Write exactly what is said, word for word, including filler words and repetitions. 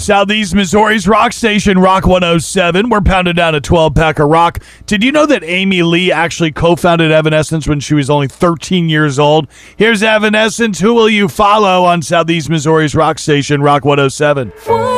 Southeast Missouri's rock station, Rock one oh seven. We're pounding down a twelve-pack of rock. Did you know that Amy Lee actually co-founded Evanescence when she was only thirteen years old? Here's Evanescence. Who will you follow on Southeast Missouri's rock station, Rock one oh seven?